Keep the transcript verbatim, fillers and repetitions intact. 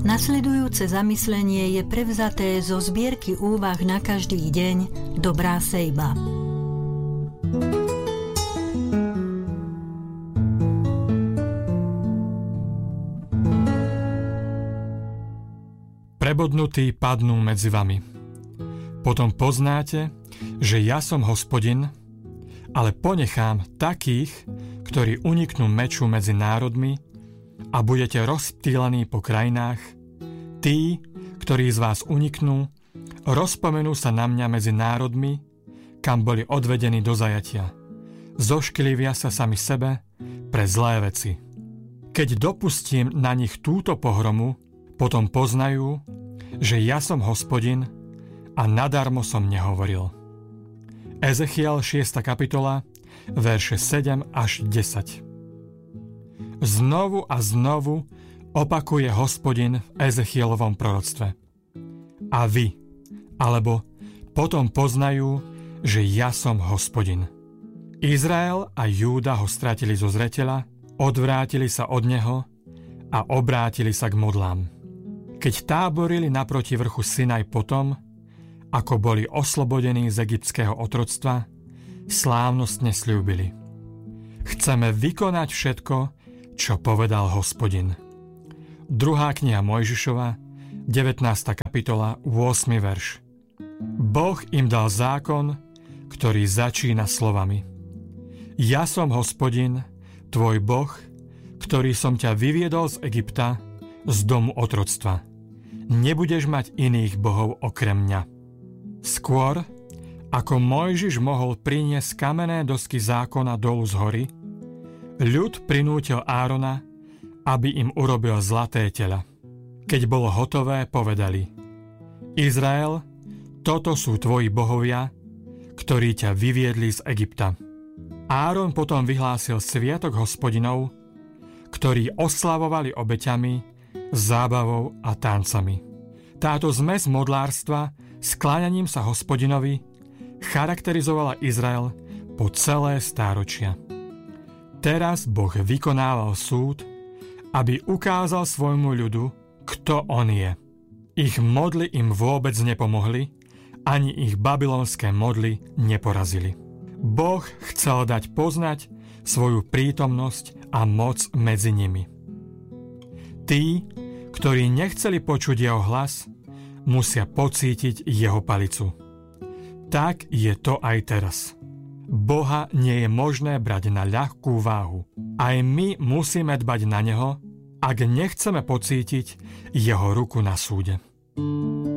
Nasledujúce zamyslenie je prevzaté zo zbierky úvah na každý deň Dobrá sejba. Prebodnutí padnú medzi vami. Potom poznáte, že ja som Hospodin, ale ponechám takých, ktorí uniknú meču medzi národmi a budete rozptýlení po krajinách. Tí, ktorí z vás uniknú, rozpomenú sa na mňa medzi národmi, kam boli odvedení do zajatia. Zošklivia sa sami sebe pre zlé veci. Keď dopustím na nich túto pohromu, potom poznajú, že ja som Hospodin a nadarmo som nehovoril. Ezechiel šiesta kapitola, verše sedem až desať. Znovu a znovu opakuje Hospodin v Ezechielovom proroctve. A vy, alebo potom poznajú, že ja som Hospodin. Izrael a Júda ho stratili zo zreteľa, odvrátili sa od neho a obrátili sa k modlám. Keď táborili naproti vrchu Sinaj potom, ako boli oslobodení z egyptského otroctva, slávnostne sľúbili: chceme vykonať všetko, čo povedal Hospodin. Druhá kniha Mojžišova, devätnásta kapitola, ôsmy verš. Boh im dal zákon, ktorý začína slovami: Ja som Hospodin, tvoj Boh, ktorý som ťa vyviedol z Egypta, z domu otroctva. Nebudeš mať iných bohov okrem mňa. Skôr, ako Mojžiš mohol priniesť kamenné dosky zákona dolu z hory, ľud prinútil Árona, aby im urobil zlaté teľa. Keď bolo hotové, povedali: Izrael, toto sú tvoji bohovia, ktorí ťa vyviedli z Egypta. Áron potom vyhlásil sviatok Hospodinov, ktorí oslavovali obeťami, zábavou a tancami. Táto zmes modlárstva s kláňaním sa Hospodinovi charakterizovala Izrael po celé stáročia. Teraz Boh vykonával súd, aby ukázal svojmu ľudu, kto on je. Ich modly im vôbec nepomohli, ani ich babylonské modly neporazili. Boh chcel dať poznať svoju prítomnosť a moc medzi nimi. Tí, ktorí nechceli počuť jeho hlas, musia pocítiť jeho palicu. Tak je to aj teraz. Boha nie je možné brať na ľahkú váhu. Aj my musíme dbať na neho, ak nechceme pocítiť jeho ruku na súde.